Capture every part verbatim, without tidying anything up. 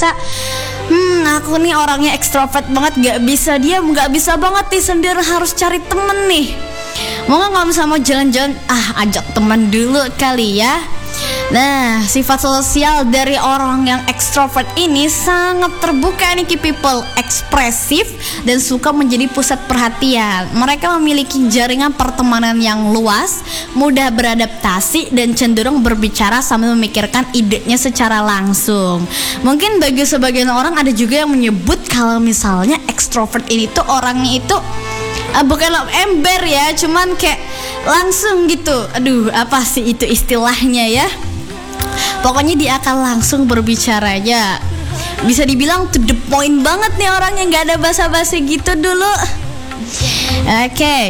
ngerasa Hmm, aku nih orangnya ekstrovert banget, gak bisa diam, gak bisa banget nih sendiri, harus cari temen nih. Mau gak kalau misalnya mau jalan-jalan, ah ajak teman dulu kali ya. Nah, sifat sosial dari orang yang ekstrovert ini sangat terbuka nih people, ekspresif dan suka menjadi pusat perhatian. Mereka memiliki jaringan pertemanan yang luas, mudah beradaptasi dan cenderung berbicara sambil memikirkan idenya secara langsung. Mungkin bagi sebagian orang ada juga yang menyebut kalau misalnya ekstrovert ini tuh orangnya itu uh, bukan ember ya, cuman kayak langsung gitu. Aduh, apa sih itu istilahnya ya? Pokoknya dia akan langsung berbicaranya. Bisa dibilang to the point banget nih orangnya, gak ada basa-basi gitu dulu. Oke okay.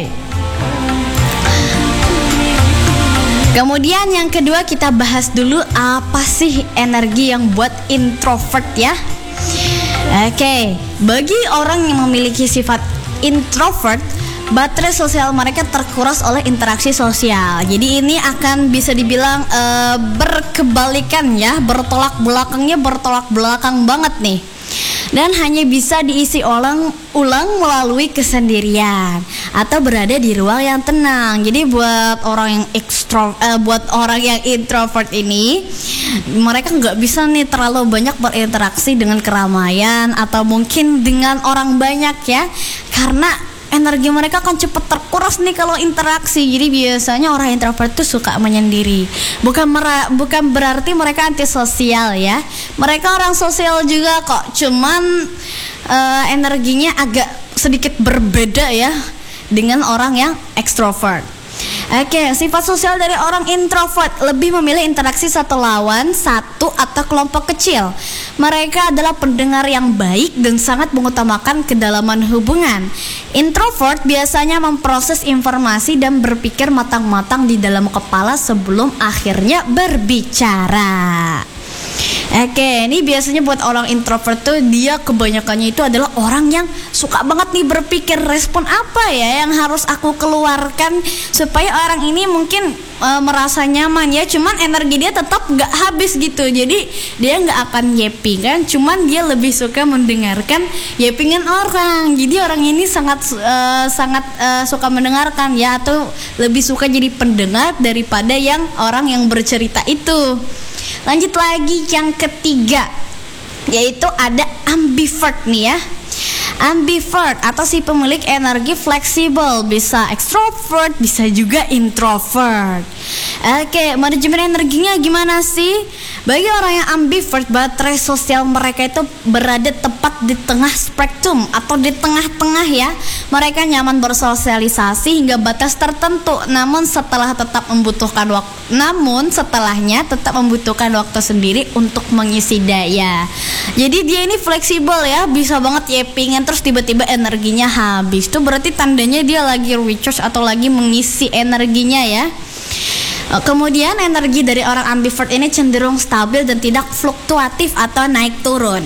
Kemudian yang kedua kita bahas dulu apa sih energi yang buat introvert ya. Oke okay. Bagi orang yang memiliki sifat introvert, baterai sosial mereka terkuras oleh interaksi sosial. Jadi ini akan bisa dibilang uh, berkebalikan ya, bertolak belakangnya bertolak belakang banget nih. Dan hanya bisa diisi ulang ulang melalui kesendirian atau berada di ruang yang tenang. Jadi buat orang yang ekstro, uh, buat orang yang introvert ini, mereka nggak bisa nih terlalu banyak berinteraksi dengan keramaian atau mungkin dengan orang banyak ya, karena energi mereka akan cepat terkuras nih kalau interaksi. Jadi biasanya orang introvert tuh suka menyendiri. Bukan mera- bukan berarti mereka antisosial ya. Mereka orang sosial juga kok. Cuman uh, energinya agak sedikit berbeda ya dengan orang yang ekstrovert. Oke, okay, sifat sosial dari orang introvert lebih memilih interaksi satu lawan satu atau kelompok kecil. Mereka adalah pendengar yang baik dan sangat mengutamakan kedalaman hubungan. Introvert biasanya memproses informasi dan berpikir matang-matang di dalam kepala sebelum akhirnya berbicara. Oke, ini biasanya buat orang introvert tuh dia kebanyakannya itu adalah orang yang suka banget nih berpikir respon apa ya yang harus aku keluarkan supaya orang ini mungkin e, merasa nyaman ya. Cuman energi dia tetap gak habis gitu. Jadi dia gak akan yappingan, cuman dia lebih suka mendengarkan yappingan orang. Jadi orang ini sangat e, sangat e, suka mendengarkan ya, atau lebih suka jadi pendengar daripada yang orang yang bercerita itu. Lanjut lagi yang ketiga, yaitu ada ambivert nih ya. Ambivert atau si pemilik energi fleksibel, bisa ekstrovert, bisa juga introvert. Oke, manajemen energinya gimana sih? Bagi orang yang ambivert, baterai sosial mereka itu berada tepat di tengah spektrum atau di tengah-tengah ya. Mereka nyaman bersosialisasi hingga batas tertentu, namun setelah tetap membutuhkan waktu, namun setelahnya tetap membutuhkan waktu sendiri untuk mengisi daya. Jadi dia ini fleksibel ya, bisa banget yappingan terus tiba-tiba energinya habis. Itu berarti tandanya dia lagi recharge atau lagi mengisi energinya ya. Kemudian energi dari orang ambivert ini cenderung stabil dan tidak fluktuatif atau naik turun.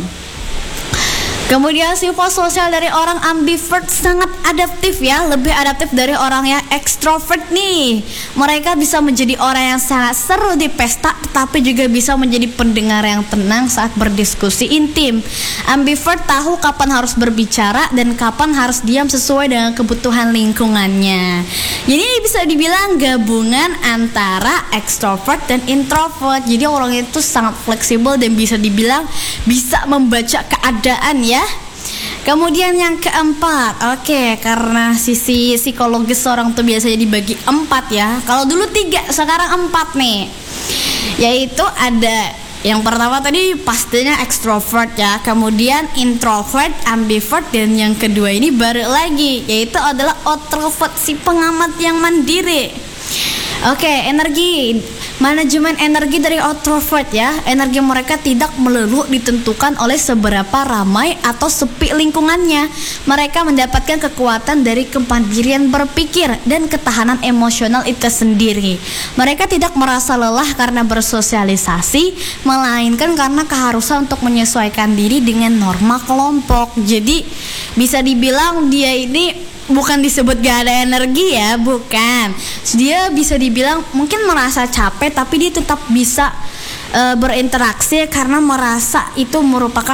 Kemudian sifat sosial dari orang ambivert sangat adaptif ya, lebih adaptif dari orang yang ekstrovert nih. Mereka bisa menjadi orang yang sangat seru di pesta, tetapi juga bisa menjadi pendengar yang tenang saat berdiskusi intim. Ambivert tahu kapan harus berbicara dan kapan harus diam sesuai dengan kebutuhan lingkungannya. Jadi bisa dibilang gabungan antara ekstrovert dan introvert. Jadi orang itu sangat fleksibel dan bisa dibilang bisa membaca keadaan ya. Kemudian yang keempat, oke, okay, karena sisi psikologis orang tuh biasanya dibagi empat ya. Kalau dulu tiga, sekarang empat nih. Yaitu ada yang pertama tadi pastinya ekstrovert ya, kemudian introvert, ambivert, dan yang kedua ini baru lagi, yaitu adalah outrovert, si pengamat yang mandiri. Oke, okay, energi manajemen energi dari outrovert ya. Energi mereka tidak melulu ditentukan oleh seberapa ramai atau sepi lingkungannya. Mereka mendapatkan kekuatan dari kemandirian berpikir dan ketahanan emosional itu sendiri. Mereka tidak merasa lelah karena bersosialisasi, melainkan karena keharusan untuk menyesuaikan diri dengan norma kelompok. Jadi bisa dibilang dia ini bukan disebut gak ada energi ya, bukan. Dia bisa dibilang mungkin merasa capek, tapi dia tetap bisa e, berinteraksi karena merasa itu merupakan